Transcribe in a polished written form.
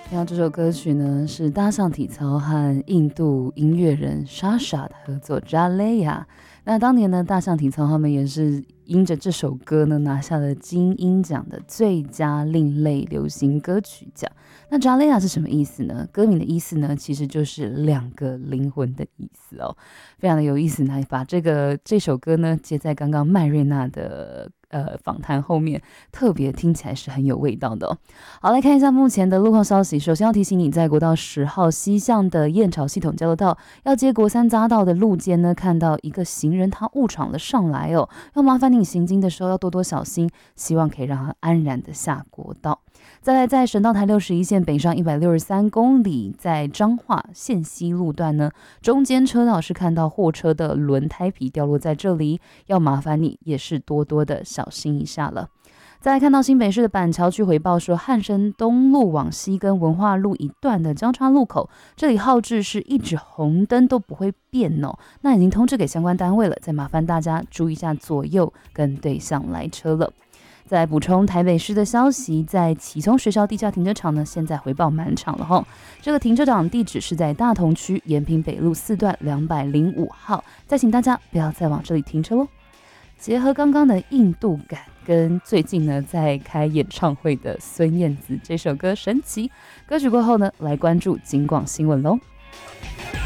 听到这首歌曲呢，是大象体操和印度音乐人莎莎的合作 Jalaya。那当年呢，大象体操他们也是因着这首歌呢，拿下了金鹰奖的最佳另类流行歌曲奖。那 Jalaya 是什么意思呢？歌名的意思呢，其实就是两个灵魂的意思哦，非常的有意思。来把这首歌呢，接在刚刚麦瑞娜的访谈后面，特别听起来是很有味道的哦。好，来看一下目前的路况消息。首先要提醒你，在国道10号西向的燕巢系统交流道，要接国三匝道的路肩呢，看到一个行人他误闯了上来哦，要麻烦你行经的时候要多多小心，希望可以让他安然的下国道。再来，在省道台61线北上163公里，在彰化线西路段呢，中间车道是看到货车的轮胎皮掉落在这里，要麻烦你也是多多的小心一下了。再来看到新北市的板桥区回报说，汉生东路往西跟文化路一段的交叉路口，这里号志是一直红灯都不会变哦，那已经通知给相关单位了，再麻烦大家注意一下左右跟对向来车了。再来补充台北市的消息，在启聪学校地下停车场呢，现在回报满场了吼。这个停车场地址是在大同区延平北路4段205号，再请大家不要再往这里停车喽。结合刚刚的印度感，跟最近呢在开演唱会的孙燕姿这首歌《神奇》歌曲过后呢，来关注警广新闻喽。